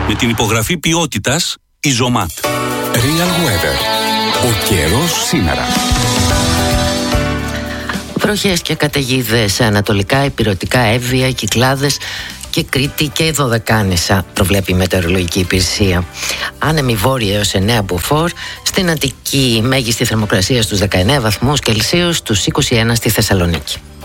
Με την υπογραφή ποιότητας Ιζωμάτ. Real Weather. Ο καιρός σήμερα. Βροχές και καταιγίδες σε ανατολικά, ηπειρωτικά, Εύβοια, Κυκλάδες και Κρήτη και Δωδεκάνησα, προβλέπει η Μετεωρολογική Υπηρεσία. Άνεμη βόρεια έως 9 μποφόρ. Στην Αττική μέγιστη θερμοκρασία στους 19 βαθμούς Κελσίου, στους 21 στη Θεσσαλονίκη.